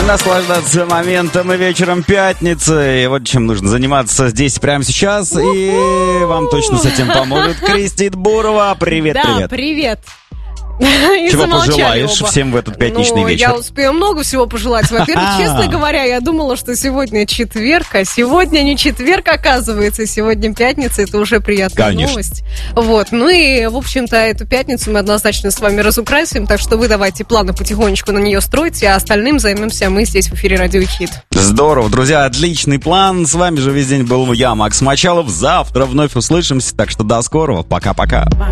Наслаждаться моментом и вечером пятницы. И вот чем нужно заниматься здесь прямо сейчас. И вам точно с этим поможет Кристина Бурова. Привет, привет. Да, привет. Чего пожелаешь оба всем в этот пятничный вечер? Я успею много всего пожелать. Во-первых, честно говоря, я думала, что сегодня четверг, а сегодня не четверг, оказывается. Сегодня пятница, это уже приятная новость. Вот, ну и, в общем-то, эту пятницу мы однозначно с вами разукрасим, так что вы давайте планы потихонечку на нее стройте, а остальным займемся мы здесь в эфире Радио Хит. Здорово, друзья, отличный план. С вами же весь день был я, Макс Мочалов. Завтра вновь услышимся, так что до скорого. Пока-пока.